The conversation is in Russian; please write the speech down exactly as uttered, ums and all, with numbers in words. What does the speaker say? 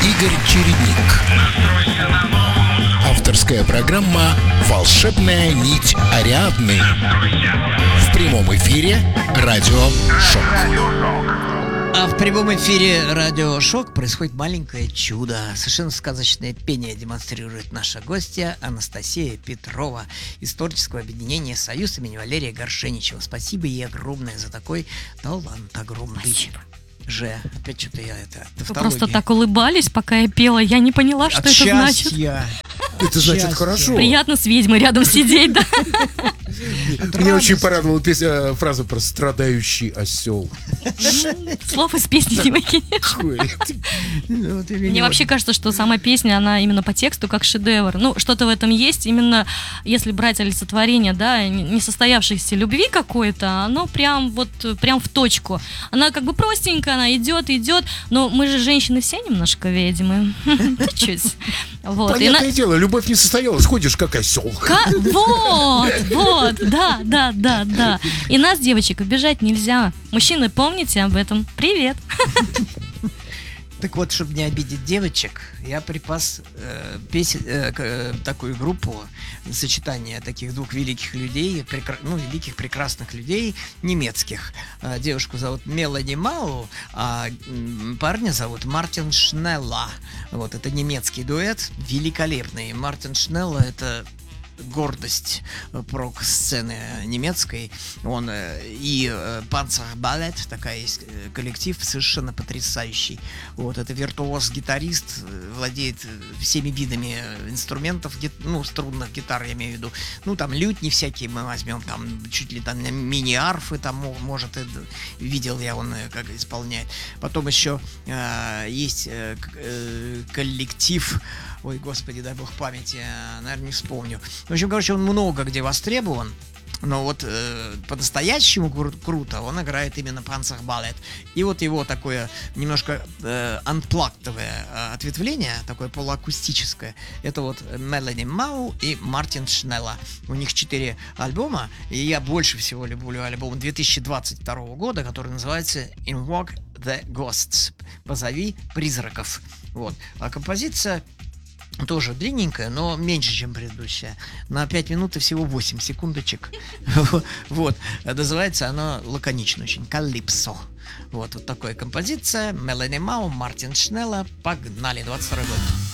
Игорь Чередник. Авторская программа «Волшебная нить Ариадны». В прямом эфире радио «Шок». А в прямом эфире радио «Шок» происходит маленькое чудо. Совершенно сказочное пение демонстрирует наша гостья Анастасия Петрова из творческого объединения «Союз» имени Валерия Горшеничева. Спасибо ей огромное за такой талант огромный. Спасибо. Же, опять что-то я это... Вы просто так улыбались, пока я пела. Я не поняла, что От это значит. счастья. Это значит Счастье. хорошо. Приятно с ведьмой рядом сидеть, да? Меня очень порадовала песня, фраза про страдающий осел. Слов из песни не выкинешь. Мне вообще кажется, что сама песня, она именно по тексту как шедевр. Ну, что-то в этом есть. Именно если брать олицетворение, да, несостоявшейся любви какой-то, оно прям вот, прям в точку. Она как бы простенькая, она идет, идет, но мы же женщины все немножко ведьмы. Чуть-чуть. Вот. Понятное дело, любовь не состоялась, ходишь как осел. Ка- Вот, вот, да, да, да, да. И нас, девочек, обижать нельзя. Мужчины, помните об этом. Привет. Так вот, чтобы не обидеть девочек, я припас э, песен, э, э, такую группу, сочетание таких двух великих людей, прекра- ну, великих прекрасных людей немецких. Э, девушку зовут Мелани Мау, а м, парня зовут Мартин Шнелла. Вот, это немецкий дуэт, великолепный. Мартин Шнелла — это гордость прок-сцены немецкой. Он э, и э, Panzerballett, такая есть э, коллектив, совершенно потрясающий. Вот, это виртуоз-гитарист, э, владеет всеми видами инструментов, гит, ну, струнных гитар, я имею в виду. Ну, там лютни всякие мы возьмем, там чуть ли там мини-арфы, там может, это, видел я, он э, как исполняет. Потом еще э, есть э, э, коллектив, ой, господи, дай бог памяти, наверное, не вспомню. В общем, короче, он много где востребован, но вот э, по-настоящему кру- круто он играет именно Panzerballett. И вот его такое немножко э, анплактовое э, ответвление, такое полуакустическое, это вот Мелани Мау и Мартин Шнелла. У них четыре альбома, и я больше всего люблю альбом две тысячи двадцать второго года, который называется Invoke the Ghosts, позови призраков. Вот. А композиция тоже длинненькая, но меньше, чем предыдущая. На пять минут и всего восемь секундочек. Вот. Называется она лаконично очень. Калипсо. Вот, вот такая композиция. Мелани Мау, Мартин Шнелла. Погнали. двадцать второй год.